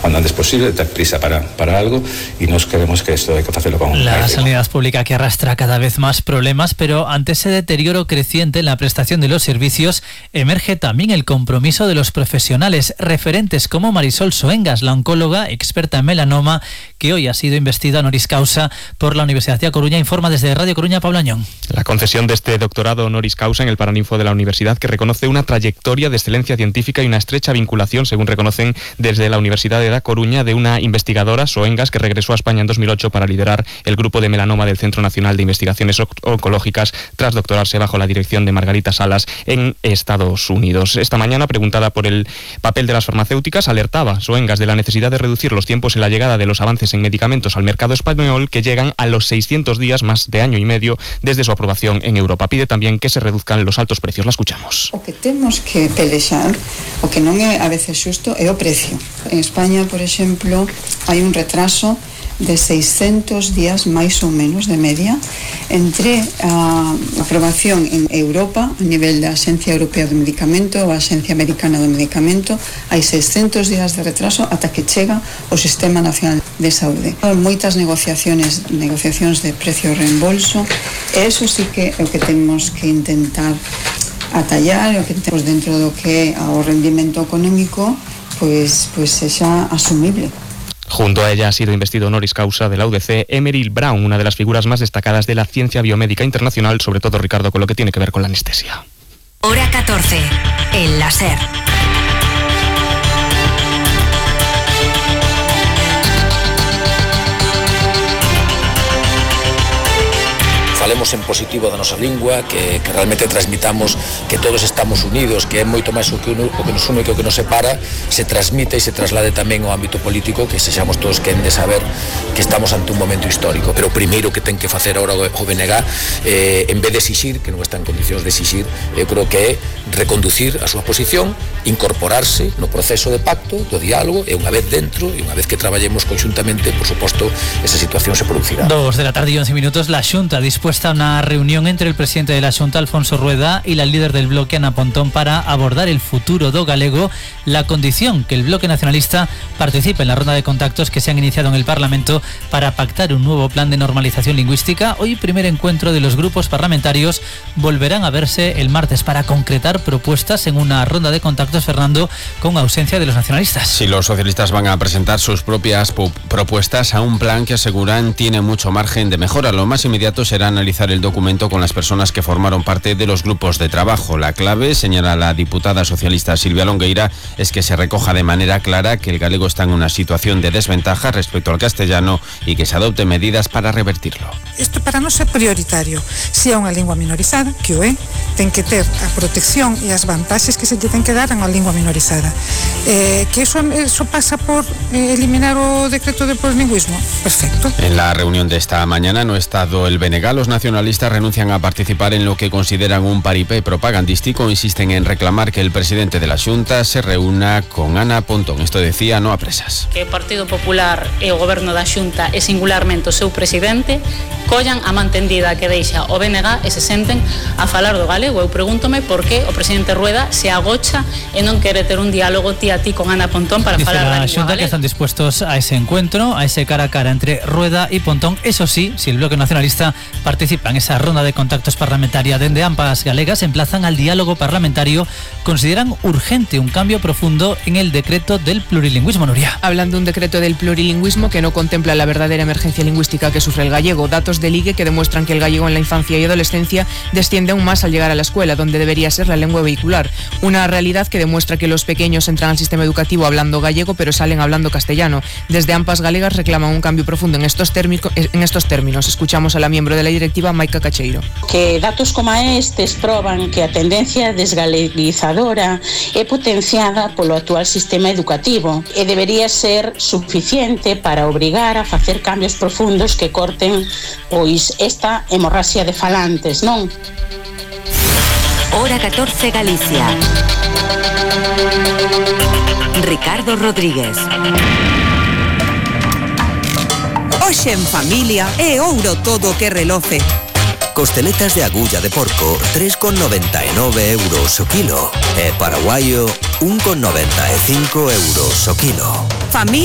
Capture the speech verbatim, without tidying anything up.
cuando antes posible, dar prisa para, para algo, y nos creemos que esto hay que hacerlo con... La sanidad pública que arrastra cada vez más problemas, pero ante ese deterioro creciente en la prestación de los servicios, emerge también el compromiso de los profesionales, referentes como Marisol Soengas, la oncóloga experta en melanoma, que hoy ha sido investida honoris causa por la Universidad de A Coruña. Informa desde Radio Coruña, Pablo Añón. La concesión de este doctorado honoris causa en el Paraninfo de la Universidad, que reconoce una trayectoria de excelencia científica y una estrecha vinculación, según reconocen desde la Universidad de A Coruña, de una investigadora, Soengas, que regresó a España en dos mil ocho para liderar el grupo de melanoma del Centro Nacional de Investigaciones Oncológicas, tras doctorarse bajo la dirección de Margarita Salas en Estados Unidos. Esta mañana, preguntada por el papel de las farmacéuticas, alertaba Soengas de la necesidad de reducir los tiempos en la llegada de los avances en medicamentos al mercado español, que llegan a los seiscientos días, más de año y medio desde su aprobación en Europa. Pide también que se reduzcan los altos precios. La escuchamos. O que temos que pelexar, o que non é a veces xusto, é o precio. En España, por exemplo, hai un retraso de seiscentos días máis ou menos de media entre a aprobación en Europa a nivel da Axencia Europea do Medicamento ou a Axencia Americana do Medicamento. Hai seiscentos días de retraso ata que chega o Sistema Nacional de Saúde. Moitas negociaciones negociacións de precio e reembolso, e eso sí que é o que temos que intentar atallar, o que temos dentro do que é o rendimento económico, pois, pois sexa asumible. Junto a ella ha sido investido honoris causa de la U D C Emeril Brown, una de las figuras más destacadas de la ciencia biomédica internacional, sobre todo, Ricardo, con lo que tiene que ver con la anestesia. Hora catorce, el láser. Falemos en positivo da nosa lingua, que, que realmente transmitamos que todos estamos unidos, que é moito máis o que, uno, o que nos une que o que nos separa, se transmite e se traslade tamén ao ámbito político, que sexamos todos quen de saber que estamos ante un momento histórico. Pero o primeiro que ten que facer agora o B N G, eh, en vez de exixir, que non está en condicións de exixir, eu creo que é reconducir a súa posición, incorporarse no proceso de pacto, do diálogo, e unha vez dentro, e unha vez que traballemos conxuntamente, por suposto, esa situación se producirá. Dos de la tarde y once minutos, la Xunta dispuesta a una reunión entre el presidente de la Xunta, Alfonso Rueda, y la líder del bloque, Ana Pontón, para abordar el futuro do galego, la condición que el bloque nacionalista participe en la ronda de contactos que se han iniciado en el Parlamento para pactar un nuevo plan de normalización lingüística. Hoy, primer encuentro de los grupos parlamentarios, volverán a verse el martes para concretar propuestas en una ronda de contactos, Fernando, con ausencia de los nacionalistas. Sí, los socialistas van a presentar sus propias propuestas a un plan que aseguran tiene mucho margen de mejora. Lo más inmediato será analizar el documento con las personas que formaron parte de los grupos de trabajo. La clave, señala la diputada socialista Silvia Longueira, es que se recoja de manera clara que el galego está en una situación de desventaja respecto al castellano y que se adopten medidas para revertirlo. Isto para nós é prioritario. Se é unha lingua minorizada, que o é, ten que ter a protección e as vantaxes que se lle ten que dar a unha lingua minorizada. Eh, que eso, eso pasa por eh, eliminar o decreto de plurilingüismo. Perfecto. En la reunión de esta mañana no ha estado el B N G. Los nacionalistas renuncian a participar en lo que consideran un paripé propagandístico. Insisten en reclamar que el presidente de la Xunta se reúna con Ana Pontón. Esto decía no a presas. Que o Partido Popular e o Goberno da Xunta, e singularmente o seu presidente, collan a mantendida que deixa o B N G e se senten a falar do galego. Eu pregúntome por que o presidente Rueda se agocha e non quere ter un diálogo ti a ti con Ana Pontón para Dice falar da la lingua Xunta que están dispuestos a ese encuentro, a ese cara a cara entre Rueda y Pontón. Eso sí, si el bloque nacionalista participa en esa ronda de contactos parlamentaria dende ambas galegas, emplazan al diálogo parlamentario. Consideran urgente un cambio profundo en el decreto del plurilingüismo. Nuria. Hablan de un decreto del plurilingüismo que no contempla la verdadera emergencia lingüística que sufre el gallego. Datos del I G E que demuestran que el gallego en la infancia y adolescencia desciende aún más al llegar a la escuela, donde debería ser la lengua vehicular. Una realidad que demuestra que los pequeños entran al sistema educativo hablando gallego, pero salen hablando castellano. Desde ambas galegas reclaman un cambio profundo en estos, térmico, en estos términos. Escuchamos a la miembro de la directiva, Maica Cacheiro. Que datos como estes proban que a tendencia desgaleguizadora é potenciada polo actual sistema educativo e debería ser suficiente para obrigar a facer cambios profundos que corten pois esta hemorraxia de falantes, non? Hora catorce, Galicia. Ricardo Rodríguez. Hoxe en familia é ouro todo que reloce. Costeletas de agulla de porco, tres con noventa e nove euros o kilo. E paraguayo, un con noventa e cinco euros o kilo. Familia